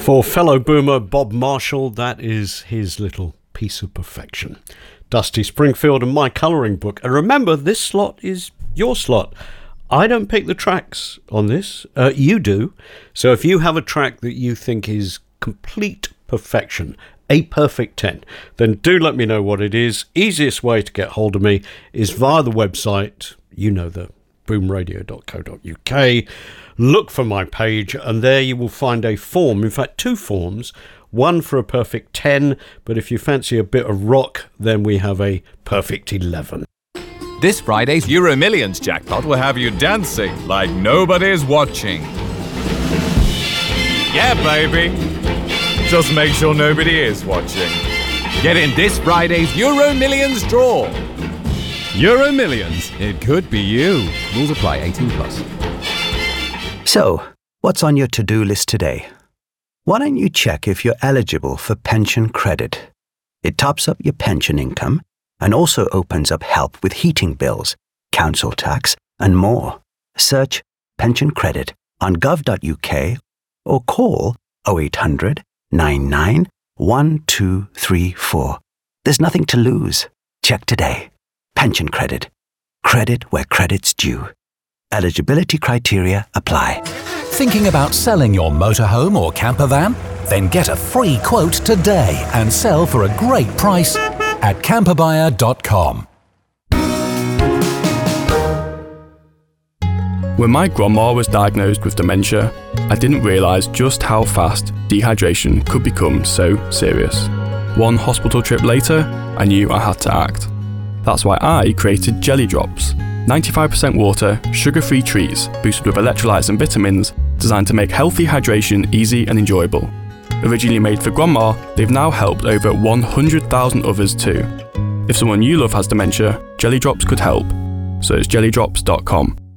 For fellow boomer Bob Marshall, that is his little piece of perfection. Dusty Springfield and My Colouring Book. And remember, this slot is your slot. I don't pick the tracks on this. You do. So if you have a track that you think is complete perfection, a perfect 10, then do let me know what it is. Easiest way to get hold of me is via the website. You know, the boomradio.co.uk. Look for my page, and there you will find a form. In fact, two forms. One for a perfect 10, but if you fancy a bit of rock, then we have a perfect 11. This Friday's Euro Millions jackpot will have you dancing like nobody's watching. Yeah, baby. Just make sure nobody is watching. Get in this Friday's Euro Millions draw. Euro Millions. It could be you. Rules apply. 18 plus. So, what's on your to-do list today? Why don't you check if you're eligible for pension credit? It tops up your pension income and also opens up help with heating bills, council tax, and more. Search pension credit on gov.uk or call 0800 99 1234. There's nothing to lose. Check today. Pension credit. Credit where credit's due. Eligibility criteria apply. Thinking about selling your motorhome or camper van? Then get a free quote today and sell for a great price at camperbuyer.com. When my grandma was diagnosed with dementia, I didn't realise just how fast dehydration could become so serious. One hospital trip later, I knew I had to act. That's why I created Jelly Drops. 95% water, sugar-free treats, boosted with electrolytes and vitamins, designed to make healthy hydration easy and enjoyable. Originally made for grandma, they've now helped over 100,000 others too. If someone you love has dementia, Jelly Drops could help. So it's jellydrops.com.